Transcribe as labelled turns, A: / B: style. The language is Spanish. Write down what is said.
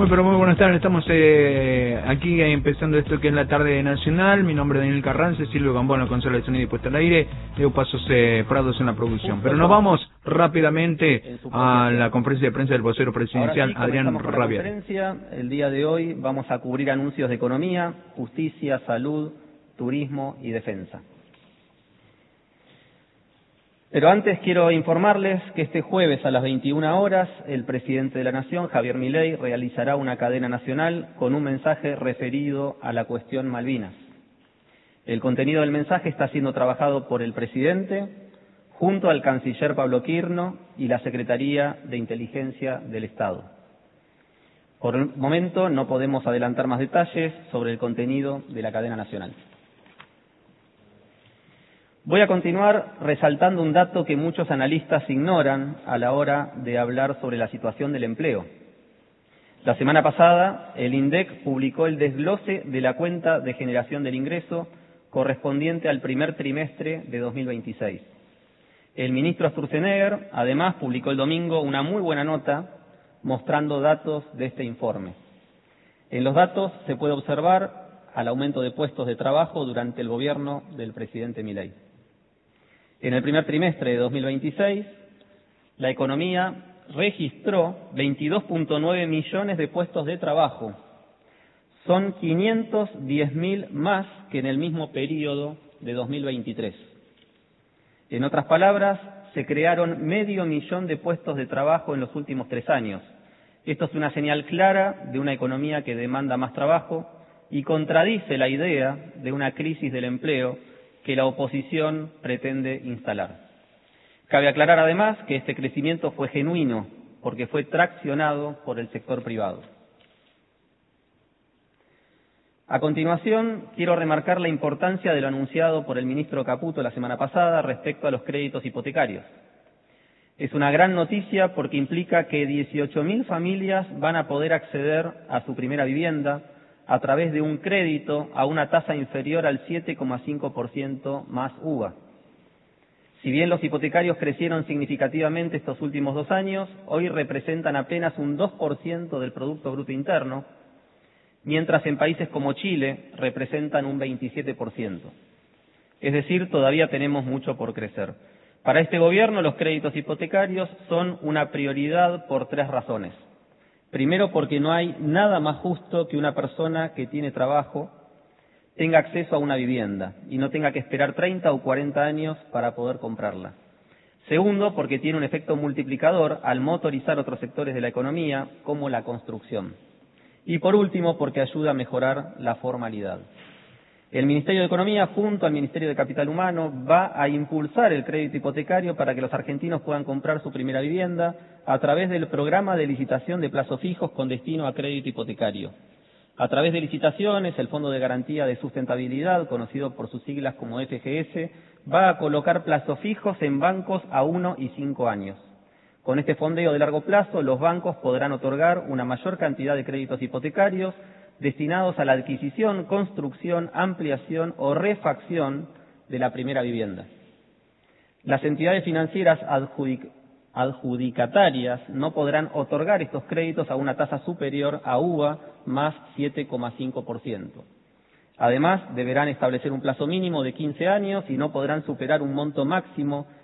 A: Pero muy buenas tardes. Estamos aquí empezando esto que es la tarde nacional. Mi nombre es Daniel Carranza, Silvio Gambón, la consola de sonido y puesta al aire. Leo Pasos Prados en la producción. Pero nos vamos rápidamente a la conferencia de prensa del vocero presidencial, Adrián Rabier.
B: El día de hoy vamos a cubrir anuncios de economía, justicia, salud, turismo y defensa. Pero antes quiero informarles que este jueves a las 21 horas el presidente de la Nación, Javier Milei, realizará una cadena nacional con un mensaje referido a la cuestión Malvinas. El contenido del mensaje está siendo trabajado por el presidente junto al canciller Pablo Quirno y la Secretaría de Inteligencia del Estado. Por el momento no podemos adelantar más detalles sobre el contenido de la cadena nacional. Voy a continuar resaltando un dato que muchos analistas ignoran a la hora de hablar sobre la situación del empleo. La semana pasada, el INDEC publicó el desglose de la cuenta de generación del ingreso correspondiente al primer trimestre de 2026. El ministro Sturzenegger, además, publicó el domingo una muy buena nota mostrando datos de este informe. En los datos se puede observar al aumento de puestos de trabajo durante el gobierno del presidente Milei. En el primer trimestre de 2026, la economía registró 22.9 millones de puestos de trabajo. Son 510.000 más que en el mismo periodo de 2023. En otras palabras, se crearon 500.000 de puestos de trabajo en los últimos 3 años. Esto es una señal clara de una economía que demanda más trabajo y contradice la idea de una crisis del empleo que la oposición pretende instalar. Cabe aclarar además que este crecimiento fue genuino porque fue traccionado por el sector privado. A continuación, quiero remarcar la importancia de lo anunciado por el ministro Caputo la semana pasada respecto a los créditos hipotecarios. Es una gran noticia porque implica que 18.000 familias van a poder acceder a su primera vivienda a través de un crédito a una tasa inferior al 7,5% más UVA. Si bien los hipotecarios crecieron significativamente estos últimos 2 años, hoy representan apenas un 2% del Producto Bruto Interno, mientras en países como Chile representan un 27%. Es decir, todavía tenemos mucho por crecer. Para este gobierno, los créditos hipotecarios son una prioridad por 3 razones. Primero, porque no hay nada más justo que una persona que tiene trabajo tenga acceso a una vivienda y no tenga que esperar 30 o 40 años para poder comprarla. Segundo, porque tiene un efecto multiplicador al motorizar otros sectores de la economía, como la construcción. Y por último, porque ayuda a mejorar la formalidad. El Ministerio de Economía, junto al Ministerio de Capital Humano, va a impulsar el crédito hipotecario para que los argentinos puedan comprar su primera vivienda a través del programa de licitación de plazos fijos con destino a crédito hipotecario. A través de licitaciones, el Fondo de Garantía de Sustentabilidad, conocido por sus siglas como FGS, va a colocar plazos fijos en bancos a 1 y 5 años. Con este fondeo de largo plazo, los bancos podrán otorgar una mayor cantidad de créditos hipotecarios destinados a la adquisición, construcción, ampliación o refacción de la primera vivienda. Las entidades financieras adjudicatarias no podrán otorgar estos créditos a una tasa superior a UVA más 7,5%. Además, deberán establecer un plazo mínimo de 15 años y no podrán superar un monto máximo